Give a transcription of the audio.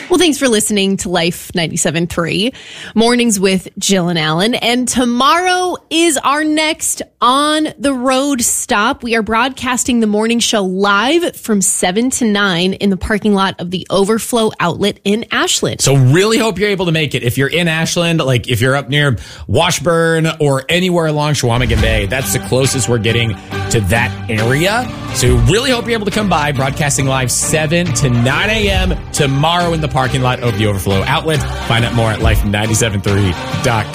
Well, thanks for listening to Life 97.3 Mornings with Jill and Alan. And tomorrow is our next On the Road stop. We are broadcasting the morning show live from 7 to 9 in the parking lot of the Overflow Outlet in Ashland. So really hope you're able to make it. If you're in Ashland, like if you're up near Washburn or anywhere along Chequamegon Bay, that's the closest we're getting to that area. So really hope you're able to come by, broadcasting live 7 to 9 a.m. tomorrow in the parking lot of the Overflow Outlet. Find out more at life973.com.